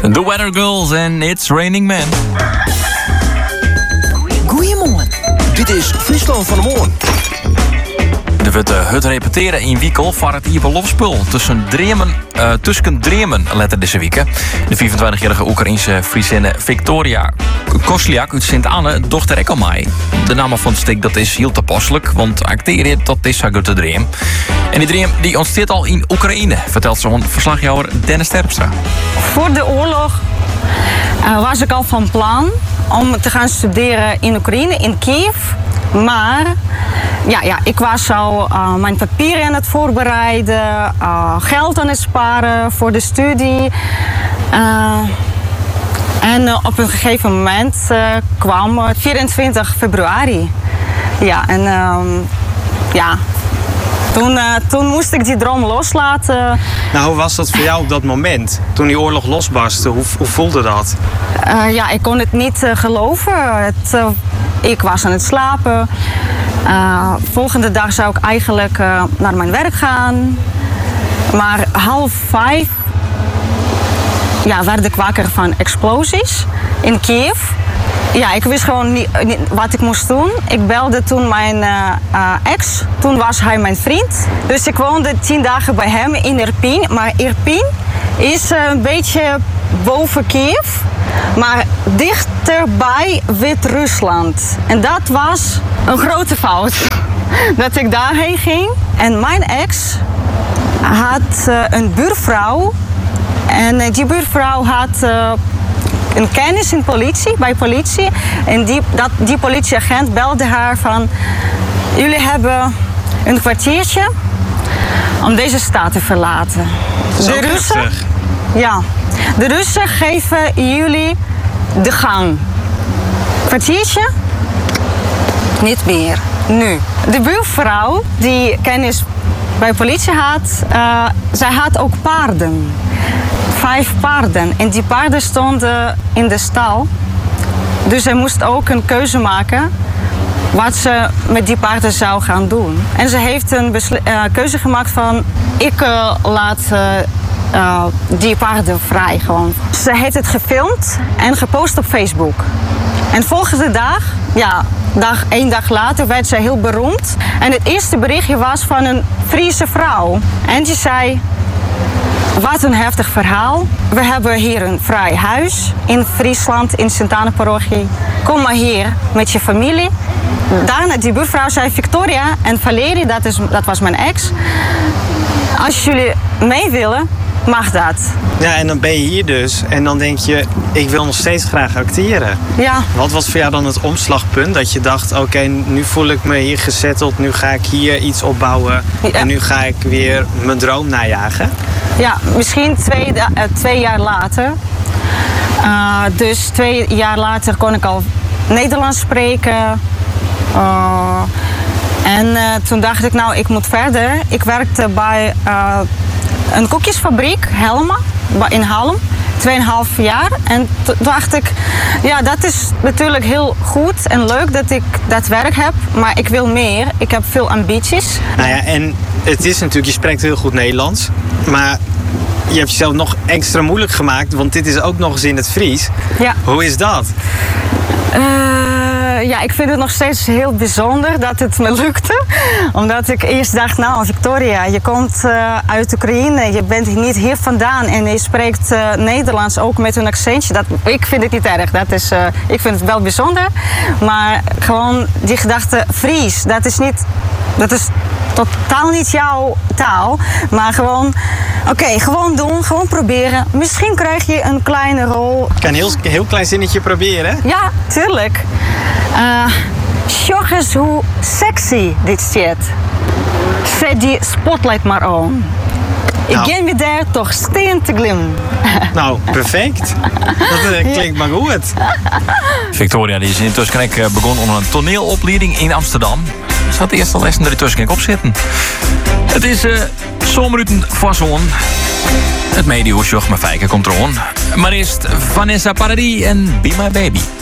The Weather Girls en It's Raining Men. Goeiemorgen, dit is Friesland van de Morgen. Er wordt het repeteren in Wiekel voor het Iberlofspul tussen Dremen letter deze week. De 24-jarige Oekraïense Friesinne Victoria Kosliak uit Sint-Anne dochter Ekkelmai. De naam van het stuk dat is heel toepasselijk, want acteren dat is haar grote dream. En die dream die ontstaat al in Oekraïne, vertelt zo'n verslagjouwer Dennis Terpstra. Voor de oorlog was ik al van plan om te gaan studeren in Oekraïne, in Kiev. Maar ik was al mijn papieren aan het voorbereiden, geld aan het sparen voor de studie. En op een gegeven moment kwam 24 februari. Ja, en toen moest ik die droom loslaten. Nou, hoe was dat voor jou op dat moment? Toen die oorlog losbarstte, hoe voelde dat? Ik kon het niet geloven. Ik was aan het slapen. Volgende dag zou ik eigenlijk naar mijn werk gaan. Maar 4:30 werd ik wakker van explosies in Kiev. Ja, ik wist gewoon niet wat ik moest doen. Ik belde toen mijn ex. Toen was hij mijn vriend. Dus ik woonde 10 dagen bij hem in Irpin. Maar Irpin is een beetje boven Kiev. Maar dichterbij Wit-Rusland. En dat was een grote fout. Dat ik daarheen ging. En mijn ex had een buurvrouw. En die buurvrouw had een kennis in bij politie. En die politieagent belde haar van... Jullie hebben een kwartiertje om deze stad te verlaten. De Russen? Ja. De Russen geven jullie de gang. Kwartiertje? Niet meer. Nu. De buurvrouw die kennis bij politie had, zij had ook paarden. 5 paarden. En die paarden stonden in de stal. Dus zij moest ook een keuze maken wat ze met die paarden zou gaan doen. En ze heeft een keuze gemaakt van... ik laat die paarden vrij gewoon. Ze heeft het gefilmd en gepost op Facebook. En volgende dag, één dag later, werd zij heel beroemd. En het eerste berichtje was van een Friese vrouw. En die zei... Wat een heftig verhaal. We hebben hier een vrij huis in Friesland, in Sint-Anne-parochie. Kom maar hier met je familie. Daarna, die buurvrouw zei Victoria en Valerie, dat was mijn ex. Als jullie mee willen, mag dat. Ja, en dan ben je hier dus. En dan denk je, ik wil nog steeds graag acteren. Ja. Wat was voor jou dan het omslagpunt? Dat je dacht, oké, nu voel ik me hier gezetteld. Nu ga ik hier iets opbouwen. Ja. En nu ga ik weer mijn droom najagen. Ja, misschien 2 jaar later. Dus 2 jaar later kon ik al Nederlands spreken. En toen dacht ik, ik moet verder. Ik werkte bij een koekjesfabriek, Helma, in Halm. 2,5 jaar. En toen dacht ik, dat is natuurlijk heel goed en leuk dat ik dat werk heb. Maar ik wil meer. Ik heb veel ambities. Nou ja, en het is natuurlijk, je spreekt heel goed Nederlands. Maar je hebt jezelf nog extra moeilijk gemaakt, want dit is ook nog eens in het Fries. Ja. Hoe is dat? Ik vind het nog steeds heel bijzonder dat het me lukte. Omdat ik eerst dacht, Victoria, je komt uit Oekraïne. Je bent niet hier vandaan en je spreekt Nederlands ook met een accentje. Ik vind het niet erg. Ik vind het wel bijzonder. Maar gewoon die gedachte, Fries, dat is totaal niet jouw taal. Maar gewoon, gewoon doen, gewoon proberen. Misschien krijg je een kleine rol. Ik kan een heel klein zinnetje proberen. Ja, tuurlijk. Sjoch eens hoe sexy dit staat. Zet die spotlight maar aan. Ik ga me daar toch steen te glimmen. Nou, perfect. Dat klinkt maar goed. Victoria die is intussen begonnen onder een toneelopleiding in Amsterdam. Ze had de eerste lessen er intussen op zitten. Het is zomeruten voor zon. Het mediahoesjoch met Fijke komt eraan. Maar eerst Vanessa Paradis en Be My Baby.